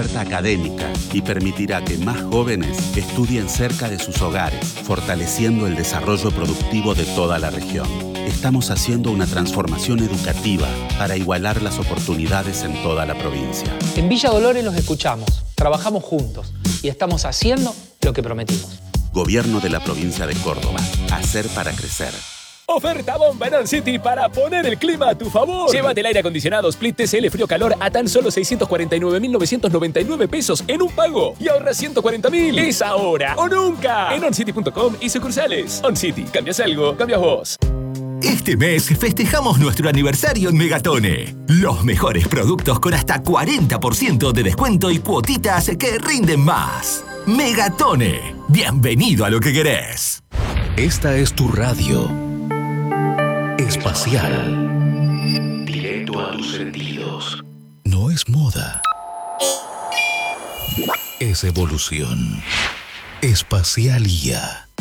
oferta académica y permitirá que más jóvenes estudien cerca de sus hogares, fortaleciendo el desarrollo productivo de toda la región. Estamos haciendo una transformación educativa para igualar las oportunidades en toda la provincia. En Villa Dolores los escuchamos, trabajamos juntos y estamos haciendo lo que prometimos. Gobierno de la provincia de Córdoba. Hacer para crecer. Oferta bomba en OnCity para poner el clima a tu favor. Llévate el aire acondicionado Split TCL Frío Calor a tan solo 649.999 pesos en un pago y ahorra 140.000. Es ahora o nunca en oncity.com y sucursales. OnCity, cambias algo, cambias vos. Este mes festejamos nuestro aniversario en Megatone. Los mejores productos con hasta 40% de descuento y cuotitas que rinden más. Megatone. Bienvenido a lo que querés. Esta es tu radio. Espacial. Directo a tus sentidos. No es moda. Es evolución. Espacial IA.